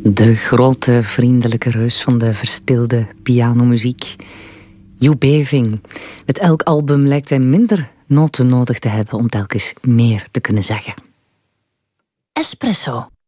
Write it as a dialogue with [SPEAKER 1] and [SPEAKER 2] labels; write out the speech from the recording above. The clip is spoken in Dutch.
[SPEAKER 1] De grote vriendelijke reus van de verstilde pianomuziek. Joep Beving. Met elk album lijkt hij minder noten nodig te hebben om telkens meer te kunnen zeggen.
[SPEAKER 2] Espresso.